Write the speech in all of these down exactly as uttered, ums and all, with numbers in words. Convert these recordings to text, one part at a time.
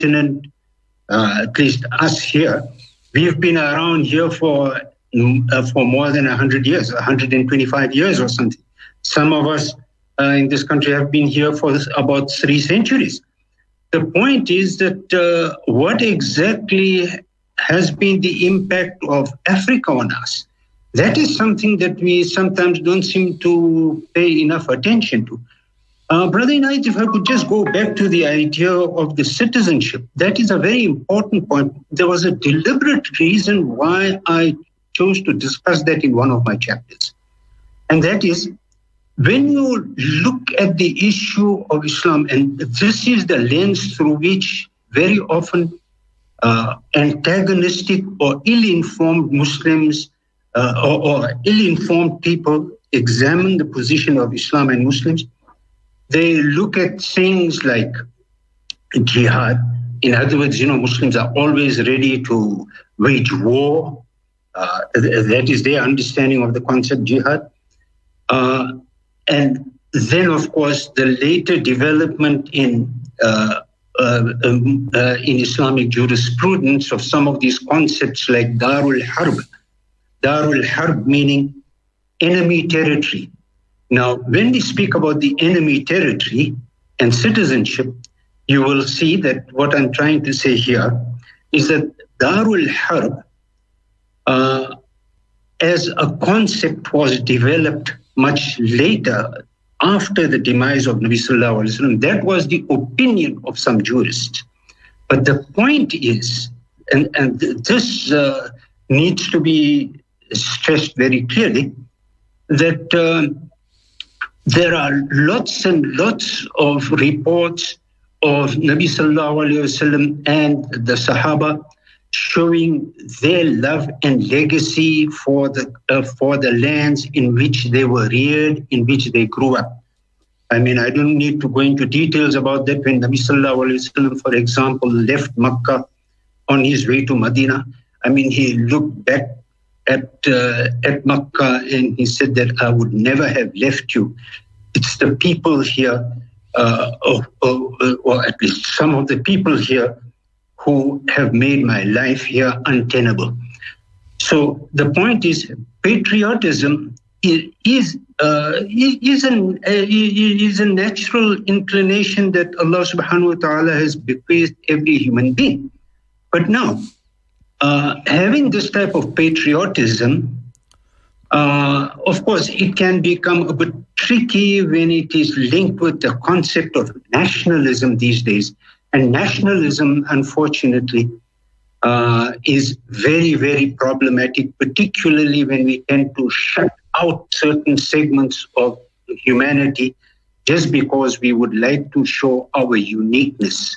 continent, uh, at least us here, we've been around here for uh, for more than one hundred years, one hundred twenty-five years or something. Some of us uh, in this country have been here for about three centuries. The point is that uh, what exactly has been the impact of Africa on us? That is something that we sometimes don't seem to pay enough attention to. Uh, Brother Inayat, if I could just go back to the idea of the citizenship, that is a very important point. There was a deliberate reason why I chose to discuss that in one of my chapters. And that is, when you look at the issue of Islam, and this is the lens through which very often uh, antagonistic or ill-informed Muslims uh, or, or ill-informed people examine the position of Islam and Muslims, they look at things like jihad. In other words, you know, Muslims are always ready to wage war. Uh, that is their understanding of the concept jihad. Uh, and then, of course, the later development in uh, uh, um, uh, in Islamic jurisprudence of some of these concepts like Darul Harb. Darul Harb meaning enemy territory. Now, when we speak about the enemy territory and citizenship, you will see that what I'm trying to say here is that Darul Harb uh, as a concept was developed much later after the demise of Nabi Sallallahu Alaihi Wasallam. That was the opinion of some jurists. But the point is, and, and this uh, needs to be stressed very clearly, that uh, there are lots and lots of reports of Nabi Sallallahu Alaihi Wasallam and the Sahaba showing their love and legacy for the uh, for the lands in which they were reared, in which they grew up. I mean, I don't need to go into details about that. When Nabi Sallallahu Alaihi Wasallam, for example, left Makkah on his way to Medina, I mean, he looked back at uh, at Makkah and he said that I would never have left you. It's the people here, uh, or, or, or at least some of the people here, who have made my life here untenable. So the point is, patriotism is is, uh, is, an, uh, is a natural inclination that Allah subhanahu wa ta'ala has bequeathed every human being. But now, uh, having this type of patriotism, uh, of course, it can become a bit tricky when it is linked with the concept of nationalism these days. And nationalism, unfortunately, uh, is very, very problematic, particularly when we tend to shut out certain segments of humanity just because we would like to show our uniqueness.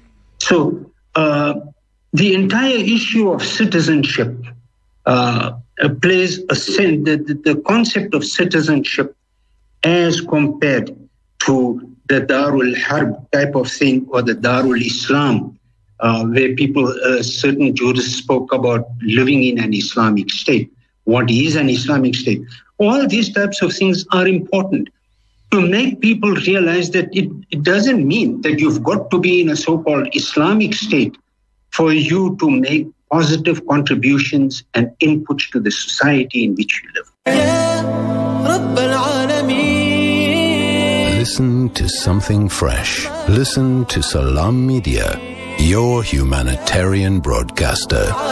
So uh, the entire issue of citizenship uh, plays a sense, the, the concept of citizenship as compared to the Darul Harb type of thing, or the Darul Islam, uh, where people, uh, certain jurists spoke about living in an Islamic state. What is an Islamic state? All these types of things are important to make people realize that it, it doesn't mean that you've got to be in a so-called Islamic state for you to make positive contributions and inputs to the society in which you live. Listen to something fresh. Listen to Salam Media, your humanitarian broadcaster.